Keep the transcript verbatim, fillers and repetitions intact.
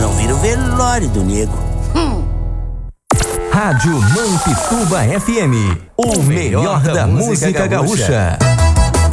para ouvir o velório do nego. Hum. Rádio Mampituba F M, o melhor da música gaúcha.